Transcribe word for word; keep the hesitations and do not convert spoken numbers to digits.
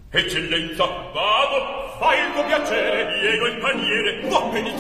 Eccellenza, vado, fai il tuo piacere, piego il paniere, va benissimo.